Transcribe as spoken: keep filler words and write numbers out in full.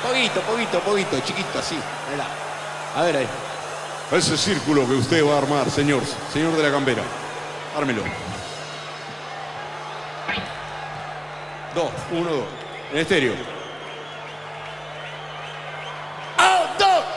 Poquito, poquito, poquito, chiquito, así. Mirá. A ver ahí. Ese círculo que usted va a armar, señor, señor de la campera. Ármelo. Dos, uno, dos. En estéreo.